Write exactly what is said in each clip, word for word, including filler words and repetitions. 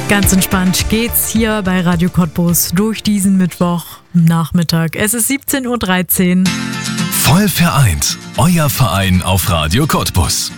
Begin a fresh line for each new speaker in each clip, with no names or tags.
Ganz entspannt geht's hier bei Radio Cottbus durch diesen Mittwochnachmittag. Es ist siebzehn Uhr dreizehn.
Voll vereint. Euer Verein auf Radio Cottbus.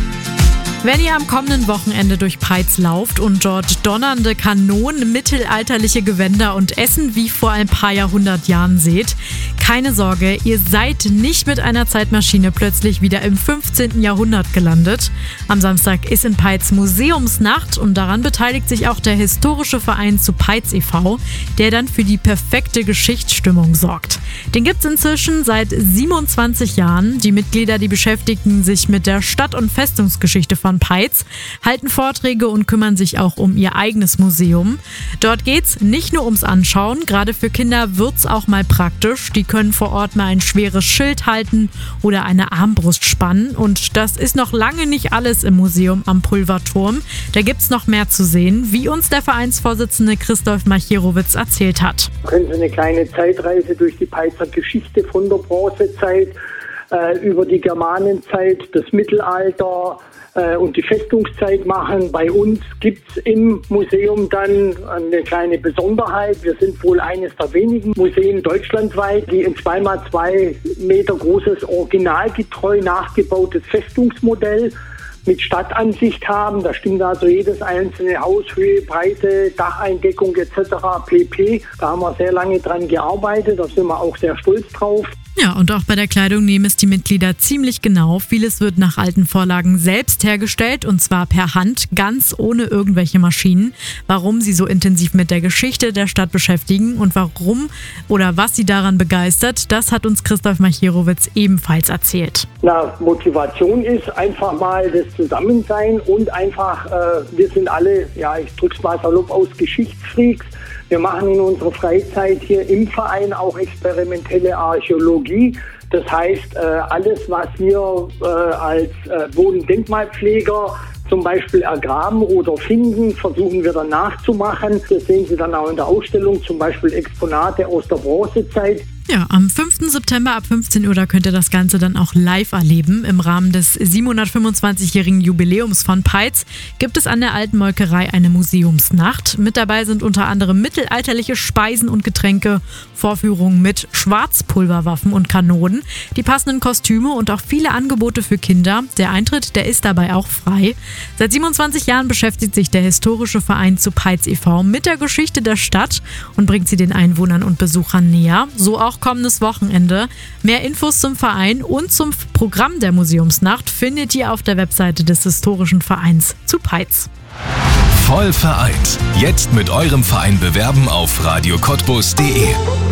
Wenn ihr am kommenden Wochenende durch Peitz lauft und dort donnernde Kanonen, mittelalterliche Gewänder und Essen wie vor ein paar Jahrhundert Jahren seht, keine Sorge, ihr seid nicht mit einer Zeitmaschine plötzlich wieder im fünfzehnten Jahrhundert gelandet. Am Samstag ist in Peitz Museumsnacht und daran beteiligt sich auch der historische Verein zu Peitz e V, der dann für die perfekte Geschichtsstimmung sorgt. Den gibt's inzwischen seit siebenundzwanzig Jahren. Die Mitglieder, die beschäftigen sich mit der Stadt- und Festungsgeschichte von Peitz, halten Vorträge und kümmern sich auch um ihr eigenes Museum. Dort geht's nicht nur ums Anschauen, gerade für Kinder wird's auch mal praktisch. Die können vor Ort mal ein schweres Schild halten oder eine Armbrust spannen. Und das ist noch lange nicht alles im Museum am Pulverturm. Da gibt's noch mehr zu sehen, wie uns der Vereinsvorsitzende Christoph Machirowitz erzählt hat.
Können Sie eine kleine Zeitreise durch die Peitzer Geschichte von der Bronzezeit äh, über die Germanenzeit, das Mittelalter äh, und die Festungszeit machen. Bei uns gibt's im Museum dann eine kleine Besonderheit. Wir sind wohl eines der wenigen Museen deutschlandweit, die ein zwei mal zwei Meter großes, originalgetreu nachgebautes Festungsmodell mit Stadtansicht haben. Da stimmt also jedes einzelne Haus, Höhe, Breite, Dacheindeckung et cetera pp. Da haben wir sehr lange dran gearbeitet, da sind wir auch sehr stolz drauf.
Ja, und auch bei der Kleidung nehmen es die Mitglieder ziemlich genau. Vieles wird nach alten Vorlagen selbst hergestellt und zwar per Hand, ganz ohne irgendwelche Maschinen. Warum sie so intensiv mit der Geschichte der Stadt beschäftigen und warum oder was sie daran begeistert, das hat uns Christoph Machirowitz ebenfalls erzählt.
Na, Motivation ist einfach mal das Zusammensein und einfach, äh, wir sind alle, ja, ich drück's mal salopp aus, Geschichtsfreaks. Wir machen in unserer Freizeit hier im Verein auch experimentelle Archäologie. Das heißt, alles, was wir als Bodendenkmalpfleger zum Beispiel ergraben oder finden, versuchen wir dann nachzumachen. Das sehen Sie dann auch in der Ausstellung, zum Beispiel Exponate aus der Bronzezeit.
Ja, am fünften September ab fünfzehn Uhr, da könnt ihr das Ganze dann auch live erleben. Im Rahmen des siebenhundertfünfundzwanzigjährigen Jubiläums von Peitz gibt es an der Alten Molkerei eine Museumsnacht. Mit dabei sind unter anderem mittelalterliche Speisen und Getränke, Vorführungen mit Schwarzpulverwaffen und Kanonen, die passenden Kostüme und auch viele Angebote für Kinder. Der Eintritt, der ist dabei auch frei. Seit siebenundzwanzig Jahren beschäftigt sich der historische Verein zu Peitz e V mit der Geschichte der Stadt und bringt sie den Einwohnern und Besuchern näher. So auch kommendes Wochenende. Mehr Infos zum Verein und zum Programm der Museumsnacht findet ihr auf der Webseite des historischen Vereins zu Peitz.
Voll vereint. Jetzt mit eurem Verein bewerben auf radio cottbus punkt de.